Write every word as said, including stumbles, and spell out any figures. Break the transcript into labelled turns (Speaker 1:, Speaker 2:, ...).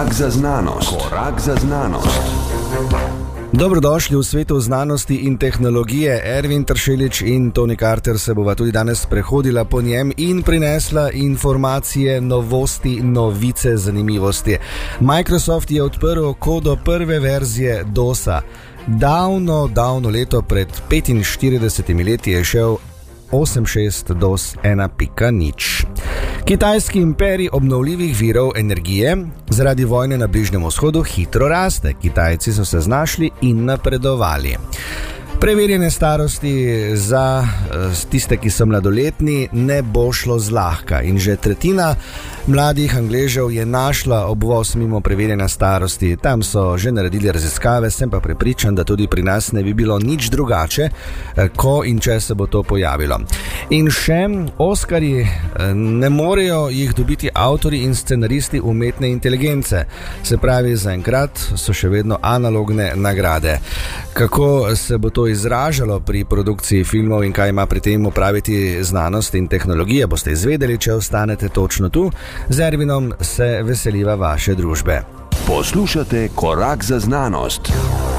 Speaker 1: Korak za znanost. Korak za znanost.
Speaker 2: Dobrodošli v svetu znanosti in tehnologije. Ervin Tršelič in Toni Carter se bova tudi danes prehodila po njem in prinesla informacije, novosti, novice, zanimivosti. Microsoft je odprl kodo prve verzije dosa. Davno, davno leto pred petinštiridesetimi leti je šel osem šest dos ena pika nič. Kitajski imperij obnovljivih virov energije zaradi vojne na Bližnjem vzhodu hitro raste. Kitajci so se znašli in napredovali. Preverjene starosti za tiste, ki so mladoletni, ne bo šlo zlahka in že tretjina mladih Angležev je našla obvoz mimo preverjene starosti. Tam so že naredili raziskave, sem pa prepričan, da tudi pri nas ne bi bilo nič drugače, ko in če se bo to pojavilo. In še Oskarji ne morejo jih dobiti avtorji in scenaristi umetne inteligence. Se pravi, zaenkrat so še vedno analogne nagrade. Kako se bo to izražalo pri produkciji filmov in kaj ima pri tem opraviti znanost in tehnologija, boste izvedeli, če ostanete točno tu. Z Ervinom se veseliva vaše družbe.
Speaker 1: Poslušate Korak za znanost.